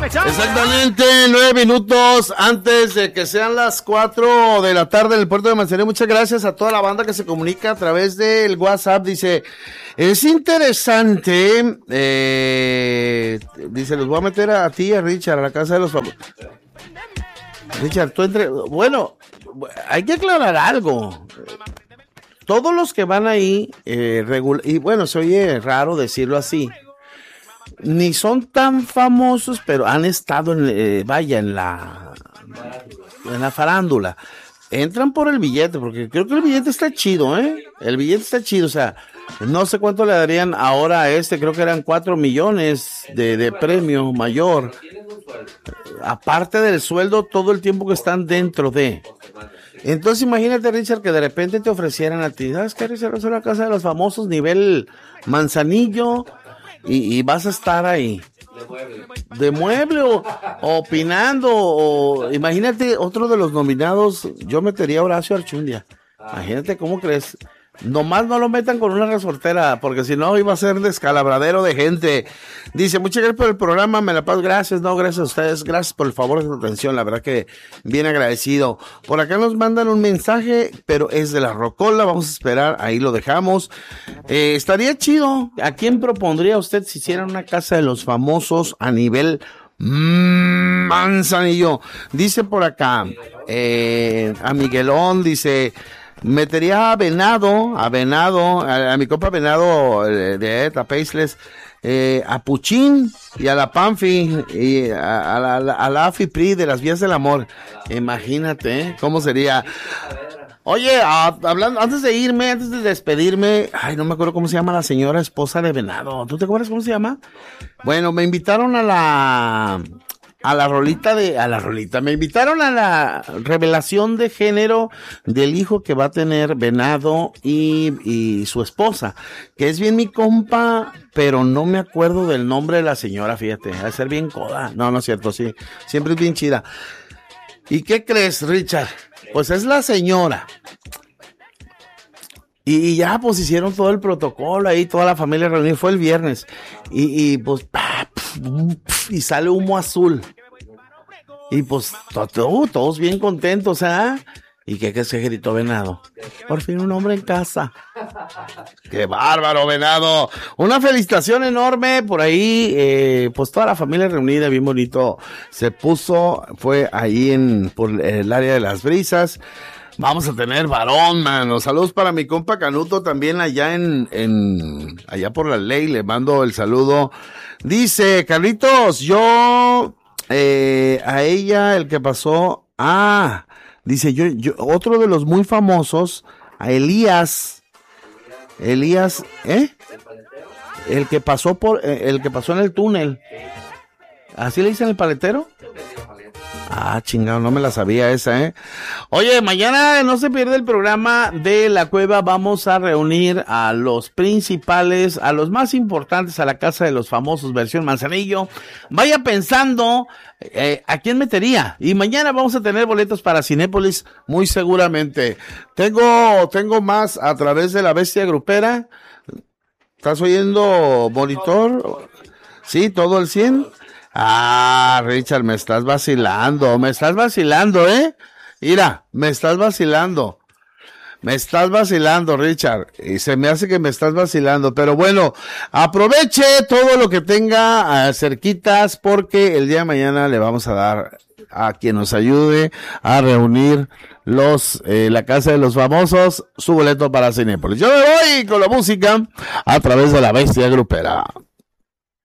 Exactamente, 9 minutos antes de que sean las 4 de la tarde en el puerto de Manzanillo. Muchas gracias a toda la banda que se comunica a través del WhatsApp. Dice, es interesante, dice, los voy a meter a ti y a Richard a la casa de los famosos. Richard, bueno, hay que aclarar algo. Todos los que van ahí, y bueno, se oye raro decirlo así, ni son tan famosos, pero han estado en la farándula. Entran por el billete, porque creo que el billete está chido, el billete está chido, o sea, no sé cuánto le darían ahora a creo que eran 4 millones de premio mayor, aparte del sueldo todo el tiempo que están dentro de. Entonces imagínate, Richard, que de repente te ofrecieran a ti, ¿sabes qué, Richard? Es una casa de los famosos nivel Manzanillo y vas a estar ahí de mueble o opinando, o imagínate otro de los nominados. Yo metería a Horacio Archundia. Imagínate, ¿cómo crees? Nomás no lo metan con una resortera, porque si no iba a ser descalabradero de gente. Dice, muchas gracias por el programa, me la paso. Gracias, no, gracias a ustedes, gracias por el favor de su atención, la verdad que bien agradecido. Por acá nos mandan un mensaje, pero es de la Rocola, vamos a esperar, ahí lo dejamos. Estaría chido. ¿A quién propondría usted si hicieran una casa de los famosos a nivel Manzanillo? Dice por acá, a Miguelón, dice, metería a Venado, a mi compa Venado de Tapeisles, a Puchín y a la Panfi y a la Afipri de las Vías del Amor. Imagínate, ¿cómo sería? Oye, hablando, antes de despedirme, ay, no me acuerdo cómo se llama la señora esposa de Venado. ¿Tú te acuerdas cómo se llama? Bueno, me invitaron a la rolita, me invitaron a la revelación de género del hijo que va a tener Venado y su esposa, que es bien mi compa, pero no me acuerdo del nombre de la señora, fíjate, va a ser bien coda. No es cierto, sí, siempre es bien chida. ¿Y qué crees, Richard? Pues es la señora. Y ya, pues hicieron todo el protocolo ahí, toda la familia reunida, fue el viernes. Y pues, y sale humo azul. Y pues, todos bien contentos, ¿Y qué se gritó Venado? Por fin un hombre en casa. ¡Qué bárbaro, Venado! Una felicitación enorme por ahí, pues toda la familia reunida, bien bonito. Se puso, fue ahí por el área de las brisas. Vamos a tener varón, mano. Saludos para mi compa Canuto también allá allá por la ley. Le mando el saludo. Dice, Carlitos, yo, a ella, el que pasó, dice, yo, otro de los muy famosos, a Elías, el que pasó en el túnel. ¿Así le dicen el paletero? Chingado, no me la sabía esa, Oye, mañana no se pierde el programa de La Cueva. Vamos a reunir a los principales, a los más importantes, a la casa de los famosos versión Manzanillo. Vaya pensando a quién metería. Y mañana vamos a tener boletos para Cinépolis, muy seguramente. Tengo más a través de la Bestia Grupera. ¿Estás oyendo, monitor? Sí, todo el 100. Richard, me estás vacilando, Mira, me estás vacilando, Richard, y se me hace que me estás vacilando, pero bueno, aproveche todo lo que tenga cerquitas, porque el día de mañana le vamos a dar a quien nos ayude a reunir la casa de los famosos, su boleto para Cinépolis. Yo me voy con la música a través de la Bestia Grupera.